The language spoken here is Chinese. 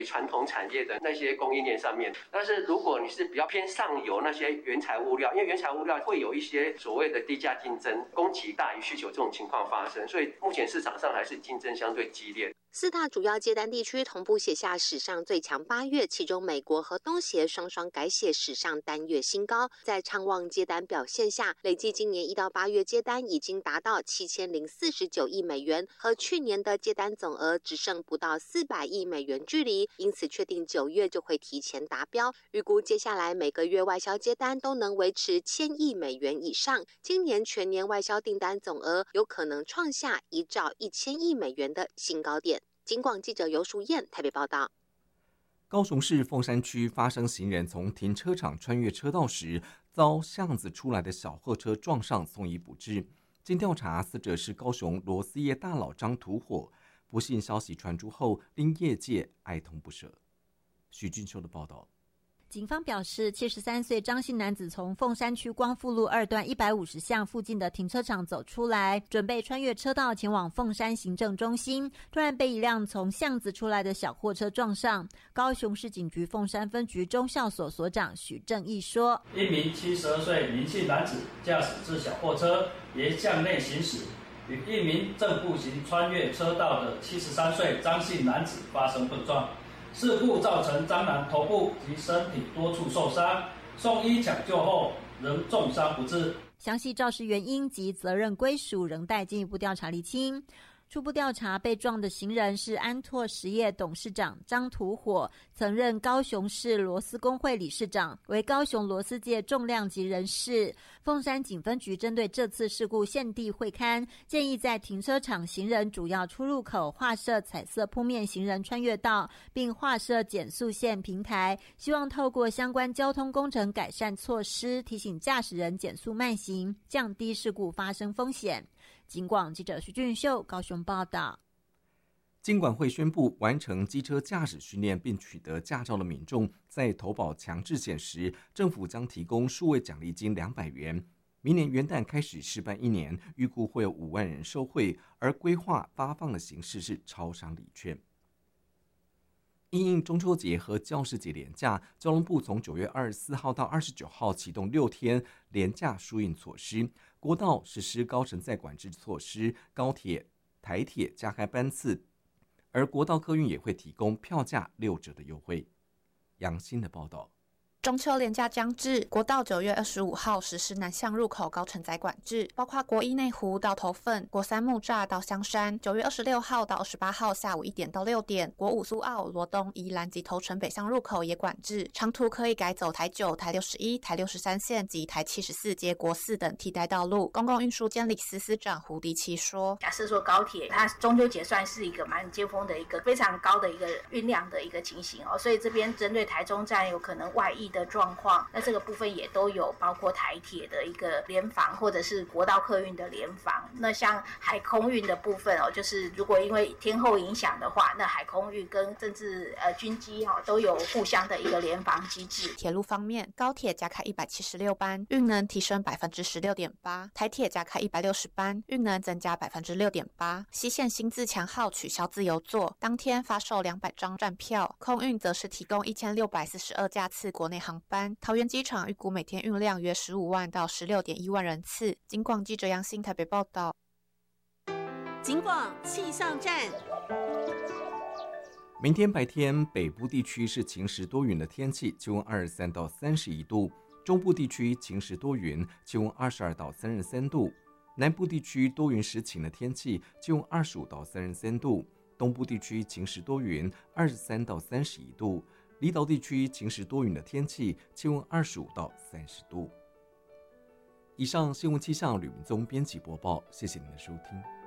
传统产业的那些供应链上面。但是如果你是比较偏上游那些原材物料，因为原材物料会有一些所谓的低价竞争，供给大于需求这种情况发生，所以目前市场上还是竞争相对激烈。 4大主要接单地区同步写下史上最强8月，其中美国和东协双双改写史上单月新高。在畅旺接单表现下，累计今年1到8月接单已经达到7049亿美元，和去年的接单总额只剩不到400亿美元距离，因此确定9月就会提前达标。预估接下来每个月外销接单都能维持1000亿美元以上，今年全年外销订单总额有可能创下1兆1000亿美元的新高点。警广记者游淑燕台北报道。 高雄市凤山区发生行人从停车场穿越车道时，遭巷子出来的小货车撞上，送医补治。经调查，死者是高雄螺丝业大佬张土火。不幸消息传出后，令业界哀痛不舍。许俊秋的报道。 警方表示，73岁张姓男子从凤山区光复路2段150巷附近的停车场走出来，准备穿越车道前往凤山行政中心，突然被一辆从巷子出来的小货车撞上。高雄市警局凤山分局中校所所长许正义说：“ 一名72岁林姓男子驾驶自小货车沿向内行驶，与一名正步行穿越车道的73岁张姓男子发生碰撞。”事故造成张男头部及身体多处受伤，送医抢救后仍重伤不治。 详细肇事原因及责任归属仍待进一步调查厘清。初步调查，被撞的行人是安拓实业董事长张土火，曾任高雄市螺丝工会理事长，为高雄螺丝界重量级人士。凤山警分局针对这次事故现地会勘，建议在停车场行人主要出入口划设彩色铺面行人穿越道，并划设减速线平台，希望透过相关交通工程改善措施，提醒驾驶人减速慢行，降低事故发生风险。警广记者徐俊秀高雄报道。 金管会宣布，完成机车驾驶训练并取得驾照的民众，在投保强制险时，政府将提供数位奖励金200元。明年元旦开始试办1年，预估会有5万人受惠，而规划发放的形式是超商礼券。因应中秋节和教师节连假，交通部从9月24号到29号启动6天连假疏运措施，国道实施高乘载管制措施，高铁、台铁加开班次，而国道客运也会提供票价6折的优惠。杨欣的报道。 中秋连假将至，国道9月25号实施南向入口高承载管制，包括国一内湖到头份、国三木栅到香山。9月26号到28号下午1点到6点，国五苏澳、罗东、宜兰及头城北向入口也管制，长途可以改走台9、台61、台63线及台74接国4等替代道路。公共运输监理司司长胡迪奇说：“ 假设说高铁，它中秋节算是一个蛮尖峰的一个非常高的一个运量的一个情形哦，所以这边针对台中站有可能外溢的状况，那这个部分也都有包括台铁的一个联防，或者是国道客运的联防。那像海空运的部分哦，就是如果因为天候影响的话，那海空运跟甚至军机都有互相的一个联防机制。 铁路方面，高铁加开176班，运能提升16.8%；台铁加开160班，运能增加6.8%。西线新自强号取消自由座，当天发售200张站票，空运则是提供1642架次国内航班。桃园机场预估每天运量约15万到16.1万人次。警广记者杨欣台北报道。 警广气象站。 明天白天，北部地区是晴时多云的天气，气温23到31度；中部地区晴时多云，气温22到33度；南部地区多云时晴的天气，气温25到33度；东部地区晴时多云，23到31度；离岛地区晴时多云的天气，气温25到30度。以上新闻气象吕明宗编辑播报，谢谢您的收听。